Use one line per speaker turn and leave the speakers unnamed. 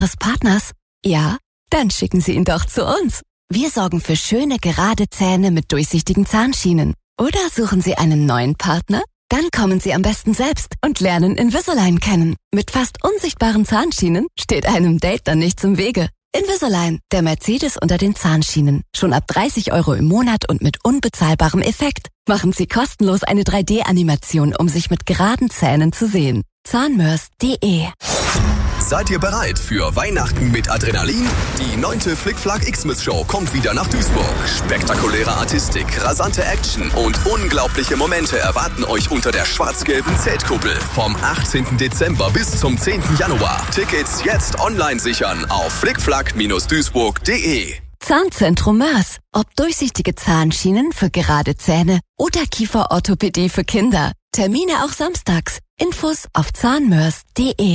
Ihres Partners? Ja? Dann schicken Sie ihn doch zu uns. Wir sorgen für schöne, gerade Zähne mit durchsichtigen Zahnschienen. Oder suchen Sie einen neuen Partner? Dann kommen Sie am besten selbst und lernen Invisalign kennen. Mit fast unsichtbaren Zahnschienen steht einem Date dann nichts im Wege. Invisalign, der Mercedes unter den Zahnschienen. Schon ab 30 € im Monat und mit unbezahlbarem Effekt. Machen Sie kostenlos eine 3D-Animation, um sich mit geraden Zähnen zu sehen. Zahnmörs.de.
Seid ihr bereit für Weihnachten mit Adrenalin? Die 9. Flick-Flack Xmas Show kommt wieder nach Duisburg. Spektakuläre Artistik, rasante Action und unglaubliche Momente erwarten euch unter der schwarz-gelben Zeltkuppel. Vom 18. Dezember bis zum 10. Januar. Tickets jetzt online sichern auf flickflack-duisburg.de.
Zahnzentrum Mörs. Ob durchsichtige Zahnschienen für gerade Zähne oder Kieferorthopädie für Kinder. Termine auch samstags. Infos auf zahnmörs.de.